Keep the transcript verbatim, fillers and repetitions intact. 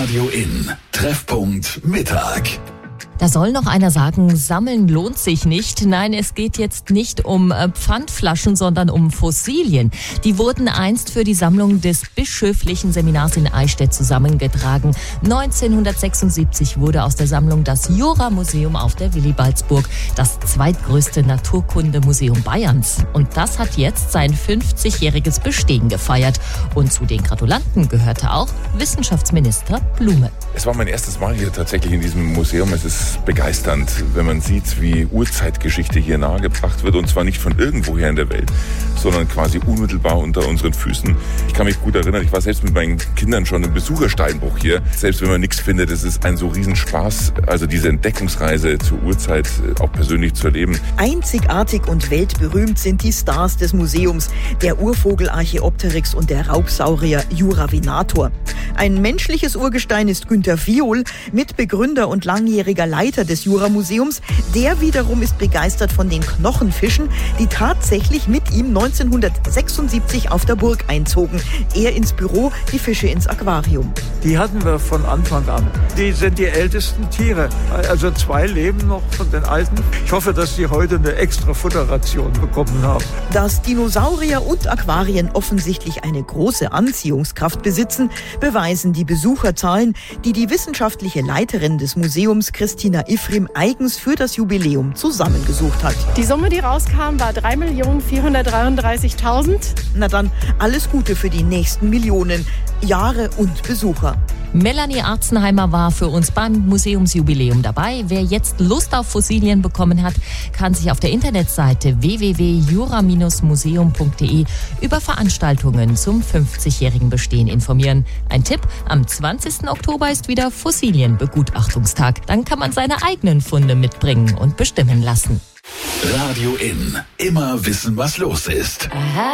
Radio In. Treffpunkt Mittag. Da soll noch einer sagen, sammeln lohnt sich nicht. Nein, es geht jetzt nicht um Pfandflaschen, sondern um Fossilien. Die wurden einst für die Sammlung des Bischöflichen Seminars in Eichstätt zusammengetragen. neunzehnhundertsechsundsiebzig wurde aus der Sammlung das Jura-Museum auf der Willibaldsburg, das zweitgrößte Naturkundemuseum Bayerns. Und das hat jetzt sein fünfzigjähriges Bestehen gefeiert. Und zu den Gratulanten gehörte auch Wissenschaftsminister Blume. Es war mein erstes Mal hier tatsächlich in diesem Museum. Es ist begeisternd, wenn man sieht, wie Urzeitgeschichte hier nahegebracht wird. Und zwar nicht von irgendwoher in der Welt, sondern quasi unmittelbar unter unseren Füßen. Ich kann mich gut erinnern, ich war selbst mit meinen Kindern schon im Besuchersteinbruch hier. Selbst wenn man nichts findet, es ist ein so Riesenspaß, also diese Entdeckungsreise zur Urzeit auch persönlich zu erleben. Einzigartig und weltberühmt sind die Stars des Museums, der Urvogel Archaeopteryx und der Raubsaurier Juravinator. Ein menschliches Urgestein ist Günter Viol, Mitbegründer und langjähriger Leiter des Jura-Museums. Der wiederum ist begeistert von den Knochenfischen, die tatsächlich mit ihm neunzehnhundertsechsundsiebzig auf der Burg einzogen. Er ins Büro, die Fische ins Aquarium. Die hatten wir von Anfang an. Die sind die ältesten Tiere. Also zwei leben noch von den alten. Ich hoffe, dass die heute eine extra Futterration bekommen haben. Dass Dinosaurier und Aquarien offensichtlich eine große Anziehungskraft besitzen, beweisen die Besucherzahlen, die die wissenschaftliche Leiterin des Museums, Christina Ifrim, eigens für das Jubiläum zusammengesucht hat. Die Summe, die rauskam, war drei Millionen vierhundertdreiunddreißigtausend. Na dann, alles Gute für die nächsten Millionen Jahre und Besucher. Melanie Arzenheimer war für uns beim Museumsjubiläum dabei. Wer jetzt Lust auf Fossilien bekommen hat, kann sich auf der Internetseite w w w punkt jura museum punkt d e über Veranstaltungen zum fünfzigjährigen Bestehen informieren. Ein Tipp, am zwanzigsten Oktober ist wieder Fossilienbegutachtungstag. Dann kann man seine eigenen Funde mitbringen und bestimmen lassen. Radio In. Immer wissen, was los ist. Aha.